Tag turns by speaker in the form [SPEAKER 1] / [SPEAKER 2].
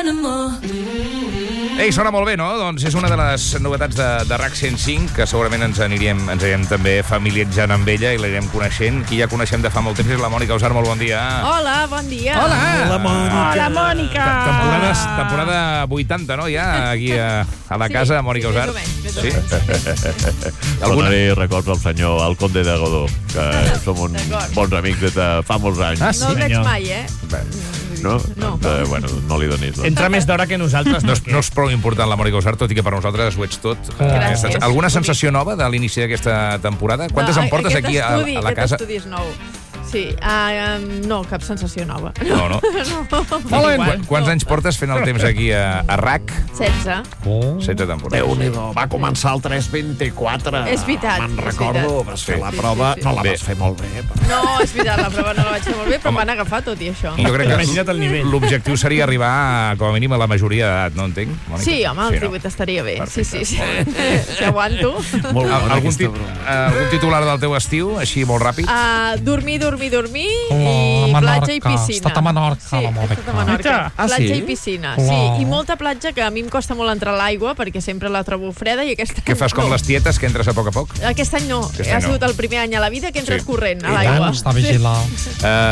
[SPEAKER 1] Ei, sona molt bé, no? Doncs és una de les novetats de RAC 105, que segurament ens anirem també familiaritzant amb ella i l'anirem coneixent. Qui ja coneixem de fa molt temps és la Mònica Usar. Molt bon dia.
[SPEAKER 2] Hola, bon dia.
[SPEAKER 1] Hola.
[SPEAKER 2] Hola, Mònica.
[SPEAKER 1] Temporada 80, no? Ja, aquí a la casa, Mònica Usar.
[SPEAKER 2] Més o menys.
[SPEAKER 3] Tornaré records al senyor, al conde de Godó, que som bons amics des de fa molts anys.
[SPEAKER 2] No el veig mai, eh?
[SPEAKER 3] No?
[SPEAKER 2] No.
[SPEAKER 3] Bueno, no li donis.
[SPEAKER 4] Entra més d'hora que nosaltres.
[SPEAKER 1] No és prou important la Mònica Usar, tot i que per nosaltres ho ets tot.
[SPEAKER 2] Gràcies.
[SPEAKER 1] Alguna sensació nova de l'inici d'aquesta temporada? Quantes en portes aquí a la casa?
[SPEAKER 2] Aquest estudi és nou. Sí, no, cap sensació nova.
[SPEAKER 1] No. Quants anys portes fent el temps aquí a RAC?
[SPEAKER 2] 16.
[SPEAKER 1] 16 temporades.
[SPEAKER 3] Déu-n'hi-do, va començar el 3.24.
[SPEAKER 2] És veritat.
[SPEAKER 3] Me'n recordo, vas fer la prova, no la vas fer molt bé.
[SPEAKER 2] No, és veritat, la prova no la vaig fer molt bé, però em van agafar tot i això.
[SPEAKER 1] Jo crec
[SPEAKER 4] Imagina't el nivell.
[SPEAKER 1] l'objectiu seria arribar, com a mínim, a la majoria d'edat, no entenc? Mònica?
[SPEAKER 2] Sí, home, el 18 estaria bé. Sí. Si aguanto.
[SPEAKER 1] Algun titular del teu estiu, així molt ràpid?
[SPEAKER 2] Dormir i platja i piscina.
[SPEAKER 5] Estat a Menorca,
[SPEAKER 2] Sí,
[SPEAKER 5] la Mònica.
[SPEAKER 2] he estat a Menorca. Platja i piscina, sí.
[SPEAKER 5] Oh.
[SPEAKER 2] I molta platja, que a mi em costa molt entrar a l'aigua, perquè sempre la trobo freda i aquest any
[SPEAKER 1] Què fas com
[SPEAKER 2] no.
[SPEAKER 1] les tietes, que entres a poc?
[SPEAKER 2] Aquest any no.
[SPEAKER 1] Aquest any
[SPEAKER 2] Ha sigut
[SPEAKER 1] no.
[SPEAKER 2] el primer any a la vida que entres
[SPEAKER 1] Sí.
[SPEAKER 2] corrent a
[SPEAKER 5] I
[SPEAKER 2] l'aigua.
[SPEAKER 5] tant, està vigilant.